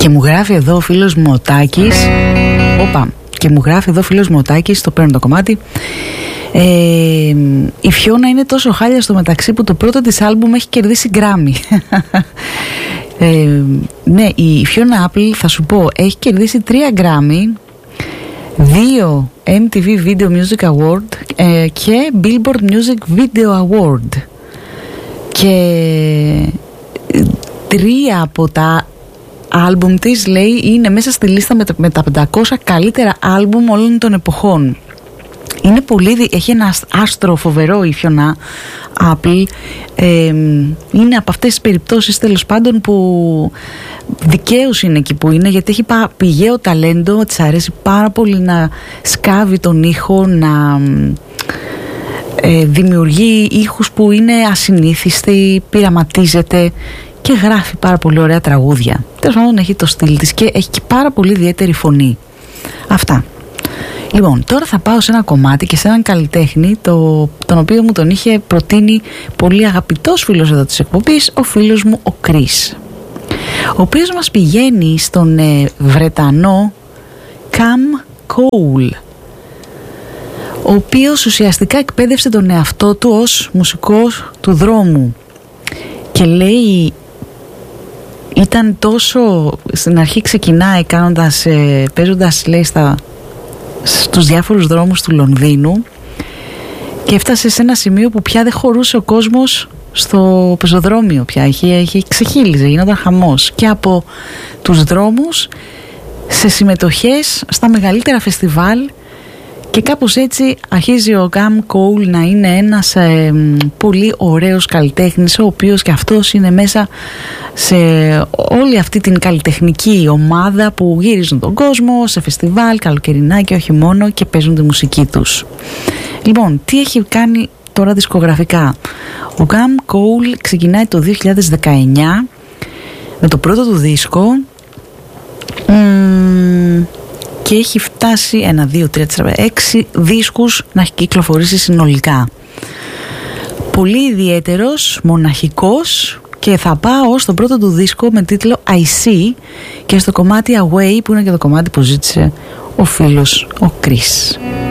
Και μου γράφει εδώ ο φίλος μου ο Τάκης. Και μου γράφει εδώ ο φίλος μου ο Τάκης, το παίρνω το κομμάτι. Η Φιώνα είναι τόσο χάλια στο μεταξύ που το πρώτο της άλμπουμ έχει κερδίσει Grammy. Ναι, η Fiona Apple, θα σου πω, έχει κερδίσει 3 Grammy, 2 MTV Video Music Award και Billboard Music Video Award. Και 3 από τα άλμπουμ της, λέει, είναι μέσα στη λίστα με τα 500 καλύτερα άλμπουμ όλων των εποχών. Είναι πολύ, έχει ένα άστρο φοβερό η Fiona Apple. Είναι από αυτές τις περιπτώσεις, τέλος πάντων, που δικαίως είναι εκεί που είναι, γιατί έχει πηγαίο ταλέντο, της αρέσει πάρα πολύ να σκάβει τον ήχο, να δημιουργεί ήχους που είναι ασυνήθιστοι, πειραματίζεται και γράφει πάρα πολύ ωραία τραγούδια. Τέλος πάντων, έχει το στυλ της και έχει και πάρα πολύ ιδιαίτερη φωνή. Αυτά. Λοιπόν, τώρα θα πάω σε ένα κομμάτι και σε έναν καλλιτέχνη τον οποίο μου τον είχε προτείνει πολύ αγαπητός φίλος εδώ της εκπομπής, ο φίλος μου ο Chris, ο οποίος μας πηγαίνει στον Βρετανό Cam Cole, ο οποίος ουσιαστικά εκπαίδευσε τον εαυτό του ως μουσικός του δρόμου και λέει ήταν τόσο, στην αρχή ξεκινάει παίζοντας, λέει, στους διάφορους δρόμους του Λονδίνου και έφτασε σε ένα σημείο που πια δεν χωρούσε ο κόσμος στο πεζοδρόμιο πια, είχε ξεχύλιζε, γινόταν χαμός, και από τους δρόμους σε συμμετοχές στα μεγαλύτερα φεστιβάλ, και κάπως έτσι αρχίζει ο Cam Cole να είναι ένας πολύ ωραίος καλλιτέχνης, ο οποίος και αυτός είναι μέσα σε όλη αυτή την καλλιτεχνική ομάδα που γυρίζουν τον κόσμο σε φεστιβάλ, καλοκαιρινά και όχι μόνο, και παίζουν τη μουσική τους. Λοιπόν, τι έχει κάνει τώρα δισκογραφικά? Ο Cam Cole ξεκινάει το 2019 με το πρώτο του δίσκο και έχει φτάσει 6 δίσκους να έχει κυκλοφορήσει συνολικά. Πολύ ιδιαίτερος, μοναχικός, και θα πάω στο πρώτο του δίσκο με τίτλο I See και στο κομμάτι Away, που είναι και το κομμάτι που ζήτησε ο φίλος ο Chris.